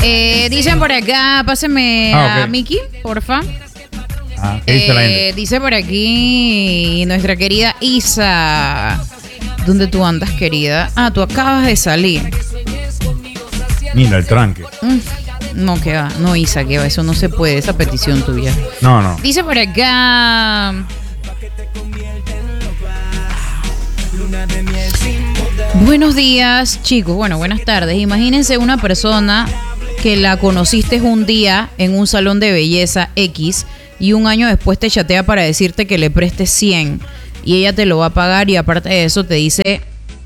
Dicen por acá, pásenme a Miki, porfa. ¿Qué dice la gente? Dice por aquí nuestra querida Isa. ¿Dónde tú andas, querida? Tú acabas de salir. Mira, el tranque. No, que va. No, Isa, que va. Eso no se puede, esa petición tuya. No. Dice por acá. Buenos días, chicos. Bueno, buenas tardes. Imagínense una persona que la conociste un día en un salón de belleza X y un año después te chatea para decirte que le prestes 100 y ella te lo va a pagar, y aparte de eso te dice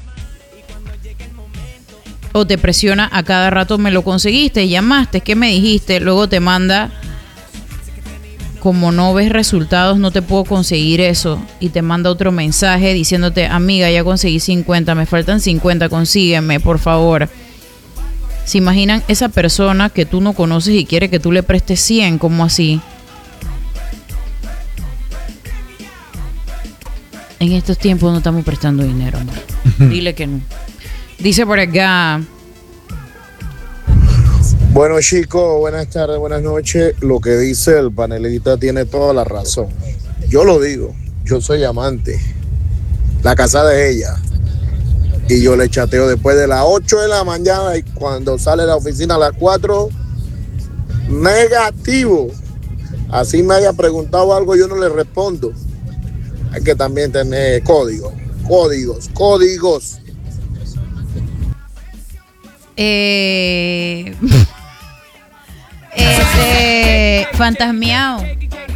o te presiona a cada rato: me lo conseguiste, llamaste, ¿qué me dijiste? Luego te manda: como no ves resultados, no te puedo conseguir eso. Y te manda otro mensaje diciéndote: amiga, ya conseguí 50, me faltan 50, consígueme, por favor. ¿Se imaginan esa persona que tú no conoces y quiere que tú le prestes 100? ¿Cómo así? En estos tiempos no estamos prestando dinero, amor. Dile que no. Dice por acá. Bueno, chicos, buenas tardes, buenas noches. Lo que dice el panelista tiene toda la razón. Yo lo digo, yo soy amante. La casa de ella. Y yo le chateo después de las 8 de la mañana, y cuando sale de la oficina a las 4, negativo. Así me haya preguntado algo, yo no le respondo. Hay que también tener códigos. Fantasmeado.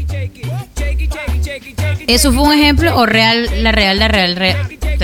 ¿Eso fue un ejemplo o real? La realidad.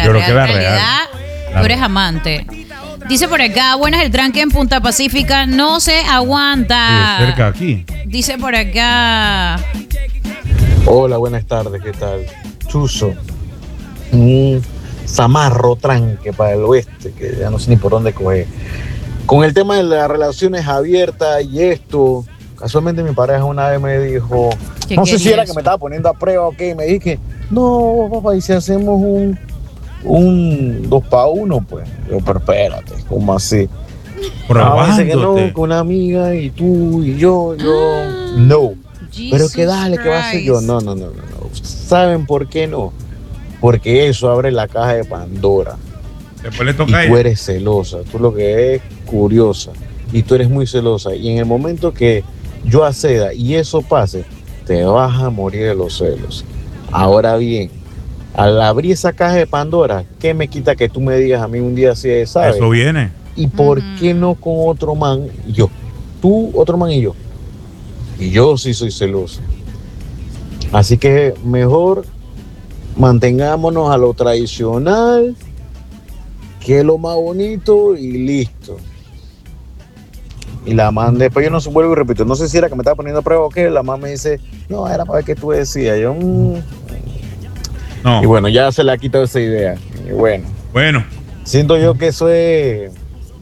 Tú eres amante. Dice por acá: buenas, el tranque en Punta Pacífica no se aguanta. Sí, cerca aquí. Dice por acá. Hola, buenas tardes, ¿qué tal? Chuzo. Un zamarro tranque para el oeste, que ya no sé ni por dónde coger. Con el tema de las relaciones abiertas y esto, casualmente mi pareja una vez me dijo, no sé si era que me estaba poniendo a prueba o qué, me dije, no, papá, y si hacemos un 2 para 1, pues. Yo, pero espérate, ¿cómo así? Dice que no, con una amiga y tú y yo, no. Pero que dale, ¿qué va a hacer yo? No. ¿Saben por qué no? Porque eso abre la caja de Pandora. Después le toca y tú eres celosa, tú lo que es curiosa, y tú eres muy celosa, y en el momento que yo acceda y eso pase, te vas a morir de los celos. Ahora bien, al abrir esa caja de Pandora, ¿qué me quita que tú me digas a mí un día así de, ¿sabes? Eso viene. ¿Y por qué no con otro man y yo? Tú, otro man y yo. Y yo sí soy celoso. Así que mejor mantengámonos a lo tradicional, que es lo más bonito, y listo. Y la man, después yo no se vuelvo y repito, no sé si era que me estaba poniendo a prueba o qué, la man me dice, no, era para ver qué tú decías. Yo, no. Y bueno, ya se le ha quitado esa idea. Y bueno. Siento yo que eso es...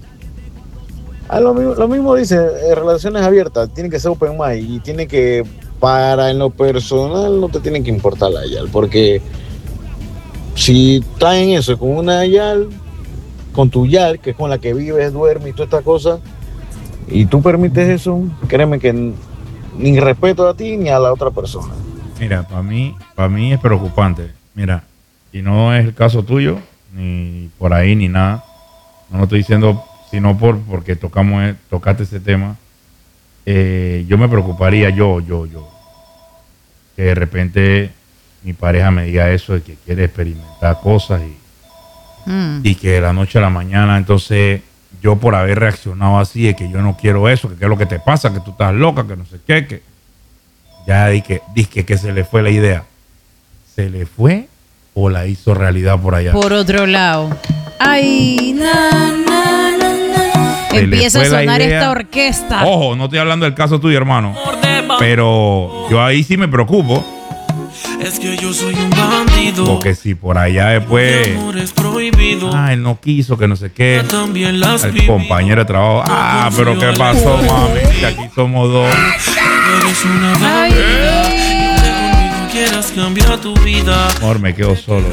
lo mismo dice, relaciones abiertas, tiene que ser open mind, y tiene que, para en lo personal, no te tienen que importar la yal, porque si estás en eso, con una yal, con tu yal, que es con la que vives, duermes y todas estas cosas, y tú permites eso, créeme que ni respeto a ti ni a la otra persona. Mira, para mí es preocupante. Mira, y no es el caso tuyo, ni por ahí, ni nada. No lo estoy diciendo, sino porque tocaste ese tema. Yo me preocuparía, yo, que de repente mi pareja me diga eso, de que quiere experimentar cosas y que de la noche a la mañana, entonces yo por haber reaccionado así, de que yo no quiero eso, que qué es lo que te pasa, que tú estás loca, que no sé qué, que ya dije que se le fue la idea. ¿Se le fue o la hizo realidad por allá? Por otro lado. Ay, empieza a sonar esta orquesta. Ojo, no estoy hablando del caso tuyo, hermano, pero yo ahí sí me preocupo. Es que yo soy un bandido. Porque si por allá después él no quiso, que no sé qué, el compañero de trabajo, pero ¿qué pasó, mami? Que aquí somos dos. Quieras cambiar tu vida. Amor, me quedo solo.